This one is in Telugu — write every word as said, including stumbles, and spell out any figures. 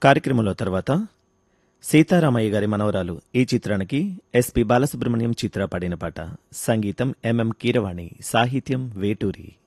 కార్యక్రమంలో తర్వాత సీతారామయ్య గారి మనవరాలు ఈ చిత్రానికి ఎస్పి బాలసుబ్రహ్మణ్యం చిత్ర పాడిన పాట. సంగీతం ఎంఎం కీరవాణి, సాహిత్యం వేటూరి.